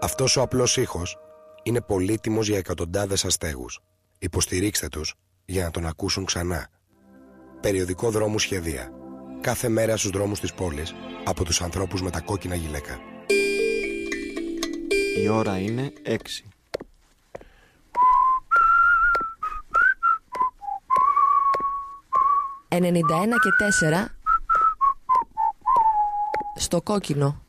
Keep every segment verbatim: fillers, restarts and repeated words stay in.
Αυτός ο απλός ήχος είναι πολύτιμος για εκατοντάδες αστέγους. Υποστηρίξτε τους για να τον ακούσουν ξανά. Περιοδικό Δρόμου Σχεδία. Κάθε μέρα στους δρόμους της πόλης από τους ανθρώπους με τα κόκκινα γυλαίκα. Η ώρα είναι έξι. ενενήντα ένα και τέσσερα στο κόκκινο.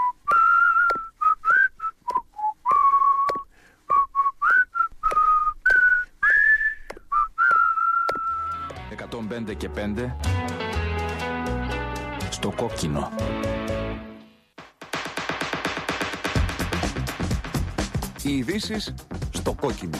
εκατόν πέντε και πέντε στο κόκκινο. Οι ειδήσεις στο κόκκινο.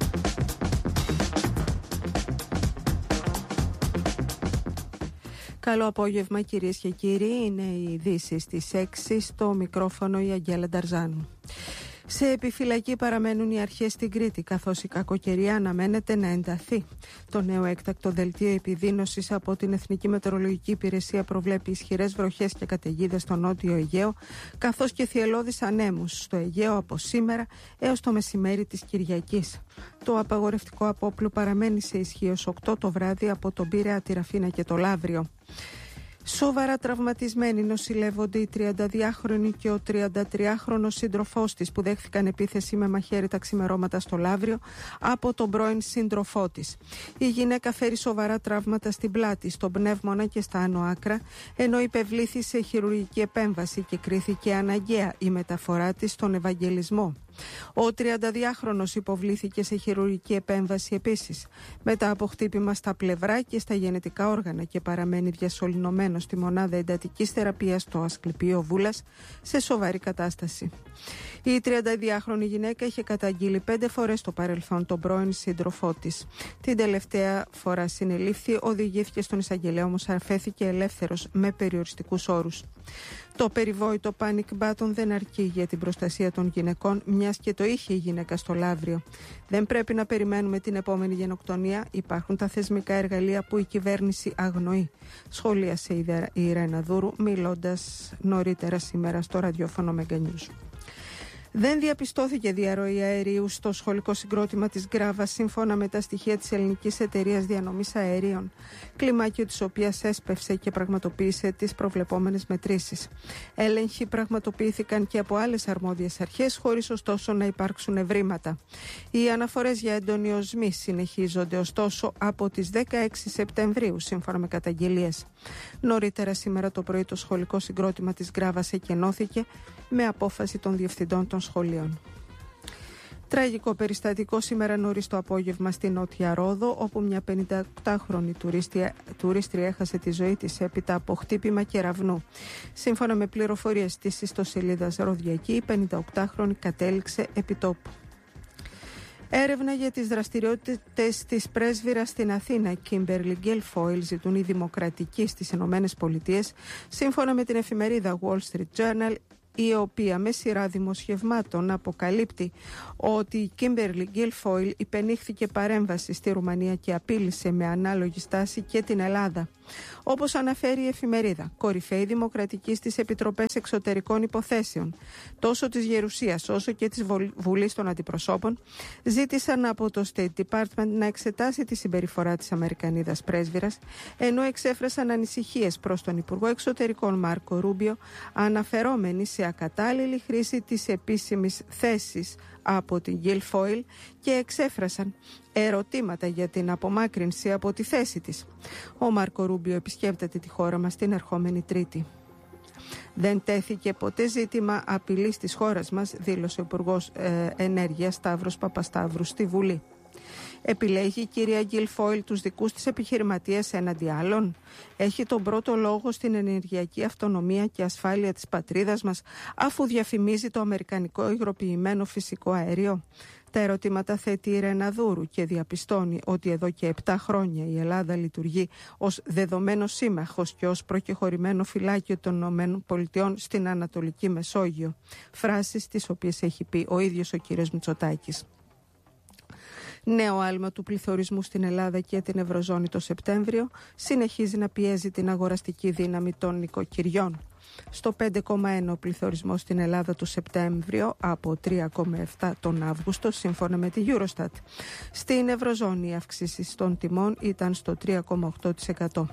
Καλό απόγευμα κυρίες και κύριοι, είναι οι ειδήσεις στις έξι, στο μικρόφωνο η Αγγέλα Νταρζάνου. Σε επιφυλακή παραμένουν οι αρχές στην Κρήτη, καθώς η κακοκαιρία αναμένεται να ενταθεί. Το νέο έκτακτο δελτίο επιδείνωσης από την Εθνική Μετεωρολογική Υπηρεσία προβλέπει ισχυρές βροχές και καταιγίδες στο νότιο Αιγαίο, καθώς και θυελλώδεις ανέμους στο Αιγαίο από σήμερα έως το μεσημέρι της Κυριακής. Το απαγορευτικό απόπλου παραμένει σε ισχύ ως οκτώ το βράδυ από τον Πειραιά, τη Ραφίνα και το Λαύριο. Σοβαρά τραυματισμένοι νοσηλεύονται η τριανταδυάχρονη και ο τριαντατριάχρονος σύντροφός της που δέχθηκαν επίθεση με μαχαίρι τα ξημερώματα στο Λαύριο από τον πρώην σύντροφό της. Η γυναίκα φέρει σοβαρά τραύματα στην πλάτη, στον πνεύμονα και στα άνω άκρα, ενώ υπευλήθη σε χειρουργική επέμβαση και κρίθηκε αναγκαία η μεταφορά της στον Ευαγγελισμό. Ο τριανταδυάχρονος υποβλήθηκε σε χειρουργική επέμβαση επίσης, μετά από χτύπημα στα πλευρά και στα γενετικά όργανα και παραμένει διασωληνωμένος στη μονάδα εντατικής θεραπείας στο Ασκληπείο Βούλας σε σοβαρή κατάσταση. Η τριανταδυάχρονη γυναίκα είχε καταγγείλει πέντε φορές στο παρελθόν τον πρώην σύντροφό της. Την τελευταία φορά συνελήφθη, οδηγήθηκε στον εισαγγελέα, όμως αφέθηκε ελεύθερος με περιοριστικούς όρους. Το περιβόητο panic button δεν αρκεί για την προστασία των γυναικών, μιας και το είχε η γυναίκα στο Λαύριο. Δεν πρέπει να περιμένουμε την επόμενη γενοκτονία. Υπάρχουν τα θεσμικά εργαλεία που η κυβέρνηση αγνοεί, σχολίασε η Ιρένα Δούρου, μιλώντας νωρίτερα σήμερα στο ραδιόφωνο Mega News. Δεν διαπιστώθηκε διαρροή αερίου στο σχολικό συγκρότημα της Γκράβας, σύμφωνα με τα στοιχεία της Ελληνικής Εταιρείας Διανομής Αερίων, κλιμάκιο της οποίας έσπευσε και πραγματοποίησε τις προβλεπόμενες μετρήσεις. Έλεγχοι πραγματοποιήθηκαν και από άλλες αρμόδιες αρχές, χωρίς ωστόσο να υπάρξουν ευρήματα. Οι αναφορές για έντονη οσμή συνεχίζονται ωστόσο από τις δεκαέξι Σεπτεμβρίου, σύμφωνα με καταγγελίες. Νωρίτερα σήμερα το πρωί το σχολικό συγκρότημα της Γκράβας εκενώθηκε με απόφαση των διευθυντών των σχολείων. Τραγικό περιστατικό σήμερα νωρίς το απόγευμα στη Νότια Ρόδο, όπου μια πενηνταοκτάχρονη τουρίστρια, τουρίστρια έχασε τη ζωή της έπειτα από χτύπημα κεραυνού. Σύμφωνα με πληροφορίες της ιστοσελίδας Ροδιακή, η πενηνταοκτάχρονη κατέληξε επιτόπου. Έρευνα για τις δραστηριότητες της πρέσβυρας στην Αθήνα, Κίμπερλι Γκίλφόιλ, ζητούν οι δημοκρατικοί στις Ηνωμένες Πολιτείες, σύμφωνα με την εφημερίδα Wall Street Journal, η οποία με σειρά δημοσιευμάτων αποκαλύπτει ότι η Κίμπερλι Γκίλφόιλ υπενήχθηκε παρέμβαση στη Ρουμανία και απείλησε με ανάλογη στάση και την Ελλάδα. Όπως αναφέρει η εφημερίδα, κορυφαίοι δημοκρατικοί στις Επιτροπές Εξωτερικών Υποθέσεων, τόσο της Γερουσίας όσο και της Βουλής των Αντιπροσώπων, ζήτησαν από το State Department να εξετάσει τη συμπεριφορά της Αμερικανίδας πρέσβυρας, ενώ εξέφρασαν ανησυχίες προς τον Υπουργό Εξωτερικών Μάρκο Ρούμπιο, αναφερόμενοι σε ακατάλληλη χρήση της επίσημης θέσης από την Γκίλφόιλ και εξέφρασαν ερωτήματα για την απομάκρυνση από τη θέση της. Ο Μάρκο Ρούμπιο επισκέπτεται τη χώρα μας την ερχόμενη Τρίτη. Δεν τέθηκε ποτέ ζήτημα απειλής της χώρας μας, δήλωσε ο Υπουργός ε, Ενέργειας Σταύρος Παπασταύρου στη Βουλή. Επιλέγει η κυρία Γκίλφόιλ τους δικούς της επιχειρηματίες έναντι άλλων? Έχει τον πρώτο λόγο στην ενεργειακή αυτονομία και ασφάλεια της πατρίδας μας, αφού διαφημίζει το αμερικανικό υγροποιημένο φυσικό αέριο? Τα ερωτήματα θέτει η Ιρένα Δούρου και διαπιστώνει ότι εδώ και επτά χρόνια η Ελλάδα λειτουργεί ως δεδομένο σύμμαχος και ως προκεχωρημένο φυλάκιο των ΗΠΑ στην Ανατολική Μεσόγειο. Φράσεις τις οποίες έχει πει ο ίδιος ο κύριος Μητσοτάκης. Νέο άλμα του πληθωρισμού στην Ελλάδα και την Ευρωζώνη το Σεπτέμβριο συνεχίζει να πιέζει την αγοραστική δύναμη των νοικοκυριών. Στο πέντε κόμμα ένα ο πληθωρισμός στην Ελλάδα το Σεπτέμβριο, από τρία κόμμα επτά τον Αύγουστο, σύμφωνα με τη Eurostat. Στην Ευρωζώνη οι αυξήσεις των τιμών ήταν στο τρία κόμμα οκτώ τοις εκατό.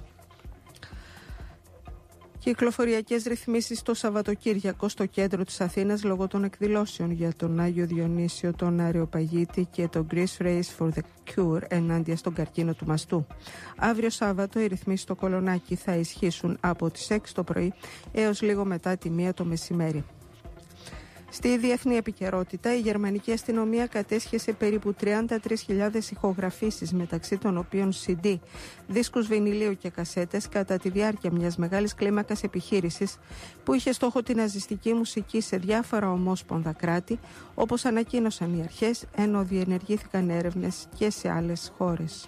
Κυκλοφοριακές ρυθμίσεις το Σαββατοκύριακο στο κέντρο της Αθήνας λόγω των εκδηλώσεων για τον Άγιο Διονύσιο, τον Αρεοπαγίτη και το Greece Race for the Cure ενάντια στον καρκίνο του μαστού. Αύριο Σάββατο οι ρυθμίσεις στο Κολονάκι θα ισχύσουν από τις έξι το πρωί έως λίγο μετά τη μία το μεσημέρι. Στη διεθνή επικαιρότητα, η γερμανική αστυνομία κατέσχεσε περίπου τριάντα τρεις χιλιάδες ηχογραφήσεις, μεταξύ των οποίων σι ντι, δίσκους βινιλίου και κασέτες, κατά τη διάρκεια μιας μεγάλης κλίμακας επιχείρησης που είχε στόχο την ναζιστική μουσική σε διάφορα ομόσπονδα κράτη, όπως ανακοίνωσαν οι αρχές, ενώ διενεργήθηκαν έρευνες και σε άλλες χώρες.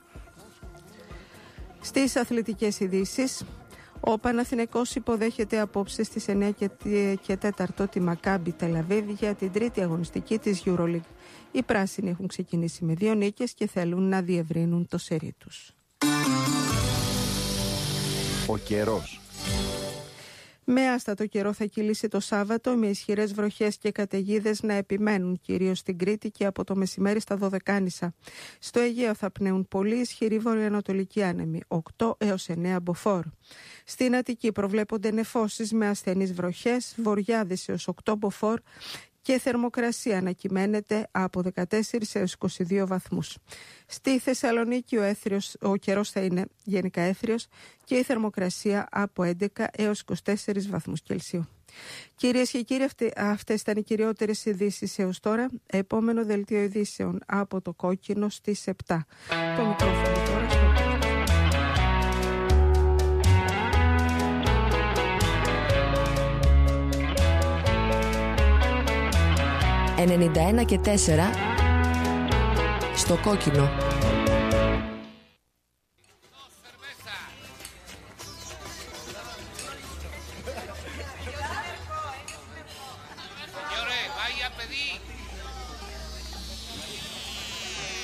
Στις αθλητικές ειδήσεις, ο Παναθηναϊκός υποδέχεται απόψε στις εννιά και τέσσερα τη Μακάμπι Τελαβίβ για την τρίτη αγωνιστική της EuroLeague. Οι πράσινοι έχουν ξεκινήσει με δύο νίκες και θέλουν να διευρύνουν το σερί τους. Ο καιρός. Με άστατο καιρό θα κυλήσει το Σάββατο, με ισχυρές βροχές και καταιγίδες να επιμένουν κυρίως στην Κρήτη και από το μεσημέρι στα Δωδεκάνησα. Στο Αιγαίο θα πνέουν πολύ ισχυροί βορειοανατολικοί άνεμοι, οκτώ έως εννέα μποφόρ. Στην Αττική προβλέπονται νεφώσεις με ασθενείς βροχές, βοριάδες έως οκτώ μποφόρ και θερμοκρασία να κυμαίνεται από δεκατέσσερις έως είκοσι δύο βαθμούς. Στη Θεσσαλονίκη ο, έθριος, ο καιρός θα είναι γενικά έθριος και η θερμοκρασία από έντεκα έως είκοσι τέσσερις βαθμούς Κελσίου. Κυρίες και κύριοι, αυτές ήταν οι κυριότερες ειδήσεις έως τώρα. Επόμενο δελτίο ειδήσεων από το Κόκκινο στις επτά. Το μικρόφωνο τώρα στο ενενήντα ένα και τέσσερα στο Κόκκινο. Signore, vaya a pedir